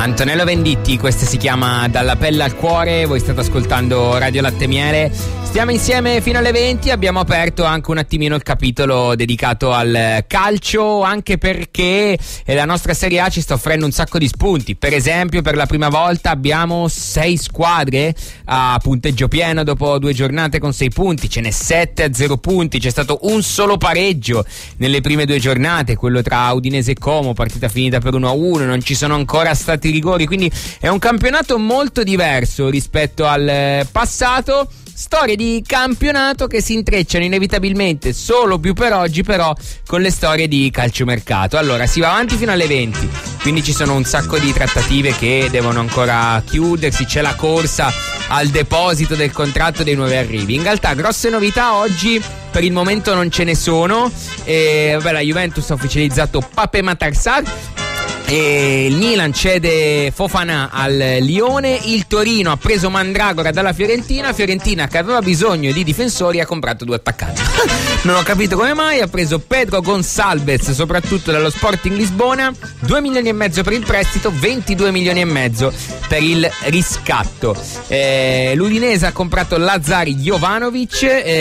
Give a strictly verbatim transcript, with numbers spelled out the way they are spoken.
Antonello Venditti, questa si chiama Dalla pelle al cuore, voi state ascoltando Radio Latte Miele. Stiamo insieme fino alle venti, abbiamo aperto anche un attimino il capitolo dedicato al calcio, anche perché la nostra Serie A ci sta offrendo un sacco di spunti. Per esempio, per la prima volta abbiamo sei squadre a punteggio pieno dopo due giornate con sei punti, ce n'è sette a zero punti, c'è stato un solo pareggio nelle prime due giornate, quello tra Udinese e Como, partita finita per uno a uno, non ci sono ancora stati rigori, quindi è un campionato molto diverso rispetto al passato. Storie di campionato che si intrecciano inevitabilmente solo più per oggi, però, con le storie di calciomercato. Allora, si va avanti fino alle venti, quindi ci sono un sacco di trattative che devono ancora chiudersi, c'è la corsa al deposito del contratto dei nuovi arrivi. In realtà grosse novità oggi per il momento non ce ne sono. E, vabbè, la Juventus ha ufficializzato Pape Matar Sarr, e il Milan cede Fofana al Lione, il Torino ha preso Mandragora dalla Fiorentina, Fiorentina che aveva bisogno di difensori ha comprato due attaccanti. Non ho capito come mai, ha preso Pedro Gonçalves soprattutto dallo Sporting Lisbona, due milioni e mezzo per il prestito, ventidue milioni e mezzo per il riscatto. Eh, L'Udinese ha comprato Lazari Jovanovic, eh,